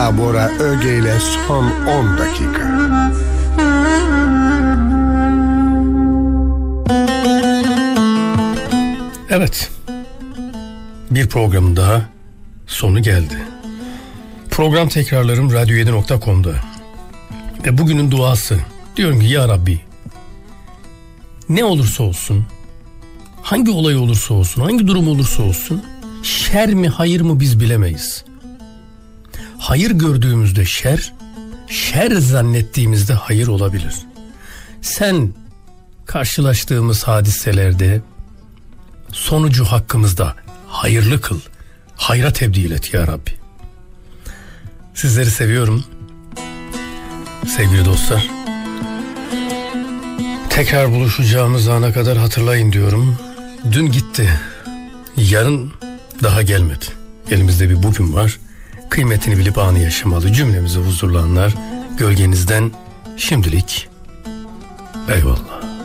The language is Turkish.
Bora Öge ile son 10 dakika. Evet. Bir programın daha sonu geldi. Program tekrarlarım radyo7.com'da. Ve bugünün duası. Diyorum ki ya Rabbi, ne olursa olsun, hangi olay olursa olsun, hangi durum olursa olsun, şer mi hayır mı biz bilemeyiz. Hayır gördüğümüzde şer, şer zannettiğimizde hayır olabilir. Sen karşılaştığımız hadiselerde sonucu hakkımızda hayırlı kıl, hayra tebdil et ya Rabbi. Sizleri seviyorum sevgili dostlar. Tekrar buluşacağımız ana kadar hatırlayın diyorum. Dün gitti, yarın daha gelmedi. Elimizde bir bugün var. Kıymetini bilip anı yaşamalı. Cümlemizi huzurlanlar. Gölgenizden şimdilik eyvallah.